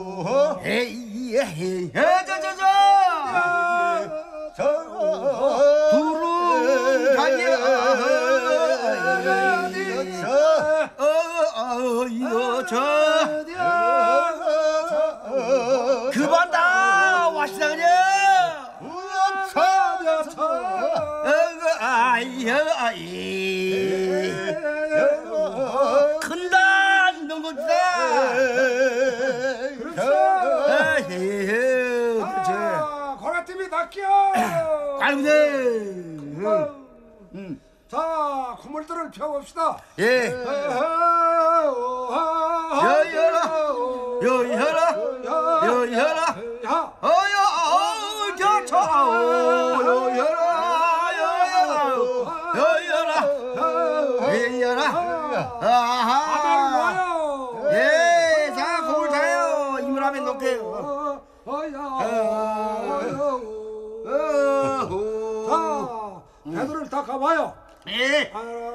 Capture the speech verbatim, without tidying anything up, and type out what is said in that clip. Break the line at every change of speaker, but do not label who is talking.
에이 에이 저저저 두루 가냐 어어이거 저 그만 다 와시다 그냥 아이야 아이 큰다 이런 거다 그렇지
고라팀이 닦여
아이고
자 고물들을 펴봅시다
예 여여라 여여라 여여라 어여 어저저 여여라 여여라 여여라 여여라 아하 예 자 고물 타요 이물하면 놓게요
어야 자 배들을 닦아봐요
예.